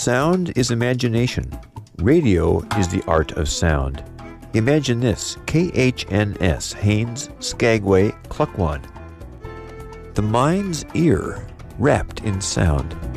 Sound is imagination. Radio is the art of sound. Imagine this: KHNS, Haines, Skagway, Klukwan. The mind's ear wrapped in sound.